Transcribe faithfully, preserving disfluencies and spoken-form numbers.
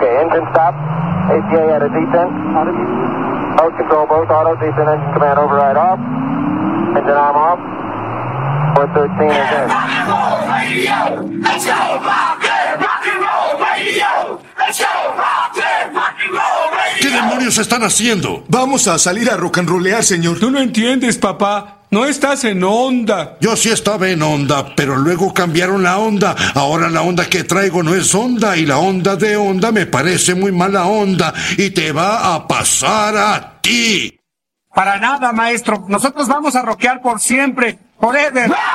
Okay, engine stop. A T A at a descent. Mode control both auto, descent engine command override off. Engine arm off. four thirteen is in. Rock and roll radio! Let's go rock and rock and roll radio! Let's go rock and rock and roll radio! ¿Qué demonios están haciendo? Vamos a salir a rock and rollear, señor. Tú no entiendes, papá. No estás en onda. Yo sí estaba en onda, pero luego cambiaron la onda. Ahora la onda que traigo no es onda, y la onda de onda me parece muy mala onda, y te va a pasar a ti. Para nada, maestro. Nosotros vamos a rockear por siempre, forever.